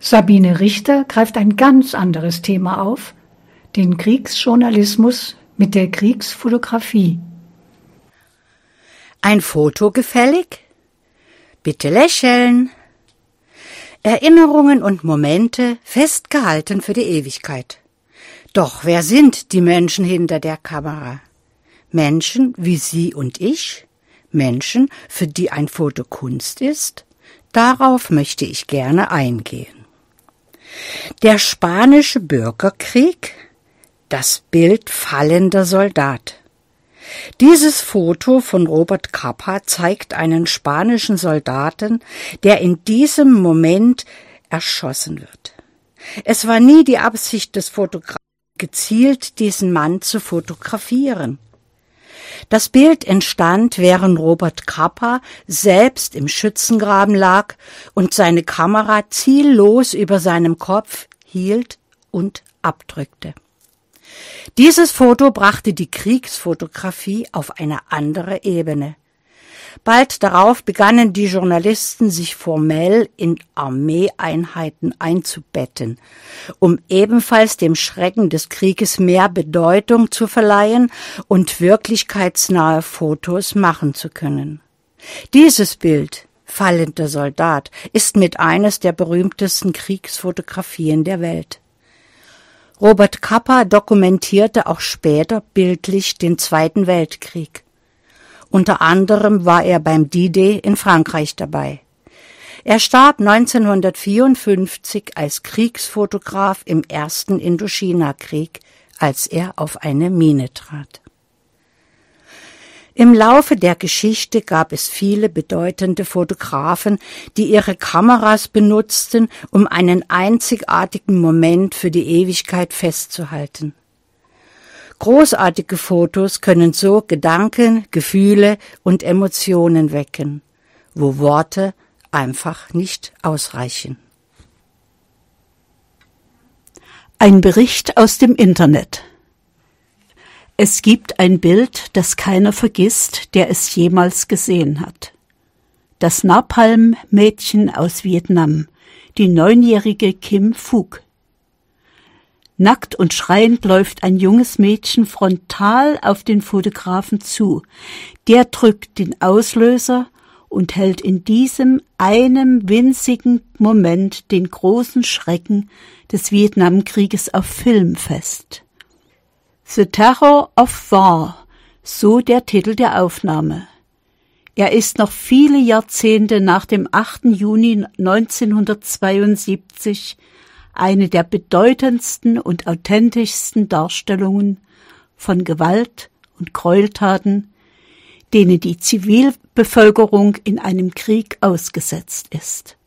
Sabine Richter greift ein ganz anderes Thema auf, den Kriegsjournalismus mit der Kriegsfotografie. Ein Foto gefällig? Bitte lächeln. Erinnerungen und Momente festgehalten für die Ewigkeit. Doch wer sind die Menschen hinter der Kamera? Menschen wie Sie und ich? Menschen, für die ein Foto Kunst ist? Darauf möchte ich gerne eingehen. Der spanische Bürgerkrieg, das Bild fallender Soldat. Dieses Foto von Robert Capa zeigt einen spanischen Soldaten, der in diesem Moment erschossen wird. Es war nie die Absicht des Fotografen, gezielt diesen Mann zu fotografieren. Das Bild entstand, während Robert Capa selbst im Schützengraben lag und seine Kamera ziellos über seinem Kopf hielt und abdrückte. Dieses Foto brachte die Kriegsfotografie auf eine andere Ebene. Bald darauf begannen die Journalisten, sich formell in Armeeeinheiten einzubetten, um ebenfalls dem Schrecken des Krieges mehr Bedeutung zu verleihen und wirklichkeitsnahe Fotos machen zu können. Dieses Bild, fallender Soldat, ist mit eines der berühmtesten Kriegsfotografien der Welt. Robert Capa dokumentierte auch später bildlich den Zweiten Weltkrieg. Unter anderem war er beim D-Day in Frankreich dabei. Er starb 1954 als Kriegsfotograf im Ersten Indochina-Krieg, als er auf eine Mine trat. Im Laufe der Geschichte gab es viele bedeutende Fotografen, die ihre Kameras benutzten, um einen einzigartigen Moment für die Ewigkeit festzuhalten. Großartige Fotos können so Gedanken, Gefühle und Emotionen wecken, wo Worte einfach nicht ausreichen. Ein Bericht aus dem Internet. Es gibt ein Bild, das keiner vergisst, der es jemals gesehen hat. Das Napalm-Mädchen aus Vietnam, die 9-jährige Kim Phuc. Nackt und schreiend läuft ein junges Mädchen frontal auf den Fotografen zu. Der drückt den Auslöser und hält in diesem einem winzigen Moment den großen Schrecken des Vietnamkrieges auf Film fest. The Terror of War, so der Titel der Aufnahme. Er ist noch viele Jahrzehnte nach dem 8. Juni 1972 eine der bedeutendsten und authentischsten Darstellungen von Gewalt und Gräueltaten, denen die Zivilbevölkerung in einem Krieg ausgesetzt ist.